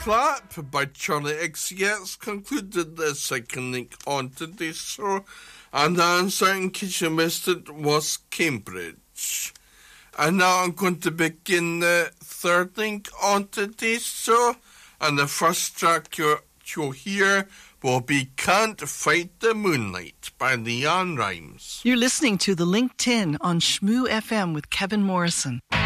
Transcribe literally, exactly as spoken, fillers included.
Clap by Charlie X C X concluded the second link on today's show, and the answer, in case you missed it, was Cambridge. And now I'm going to begin the third link on today's show, and the first track you'll, you'll hear will be Can't Fight the Moonlight by Leanne Rimes. You're listening to the Link ten on Shmoo F M with Kevin Morrison.